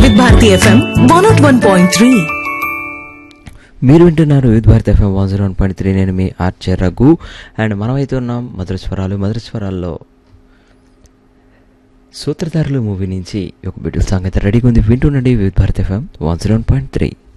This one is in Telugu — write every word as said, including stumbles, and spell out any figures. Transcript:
వివిధ Bharati FM one not one point three. మీరు వింటున్నారు వివిధ Bharati FM one zero one point three. నేను మీ ఆర్చే రఘు. అండ్ మనమైతే ఉన్నాం మధుర స్వరాలు. మధుర స్వరాల్లో సూత్రధారులు మూవీ నుంచి ఒక బ్యూటిఫుల్ సాంగ్ అయితే రెడీగా ఉంది. వింటుండండి వివిధ Bharati FM one zero one point three.